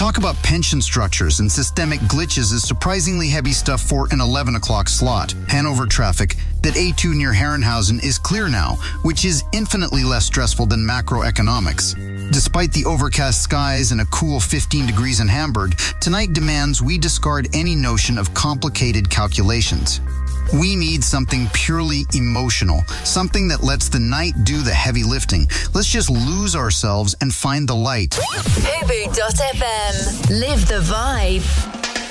Talk about pension structures and systemic glitches is surprisingly heavy stuff for an 11 o'clock slot. Hanover traffic that A2 near Herrenhausen is clear now, which is infinitely less stressful than macroeconomics. Despite the overcast skies and a cool 15 degrees in Hamburg, tonight demands we discard any notion of complicated calculations. We need something purely emotional, something that lets the night do the heavy lifting. Let's just lose ourselves and find the light. Fubu.fm. Live the vibe.